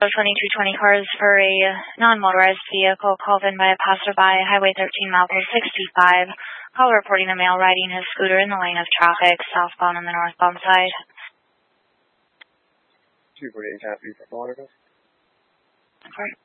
2220 cars for a non-motorized vehicle called in by a passerby, Highway 13, mile 65. Call reporting a male riding his scooter in the lane of traffic, southbound on the northbound side. 248 copy from Waterville. Okay.